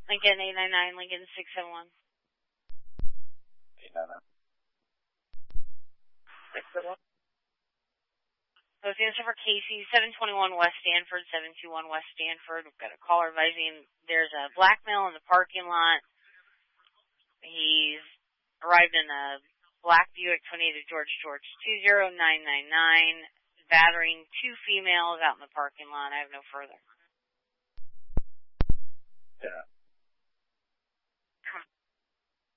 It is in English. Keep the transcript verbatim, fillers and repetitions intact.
Lincoln eight nine nine, Lincoln six seven one. eight nine nine. six seven one. So it's the answer for Casey, seven twenty-one West Stanford, seven two one West Stanford. We've got a caller advising there's a black male in the parking lot. He's arrived in a black Buick twenty-eight George George two zero nine nine nine, battering two females out in the parking lot. I have no further. Yeah.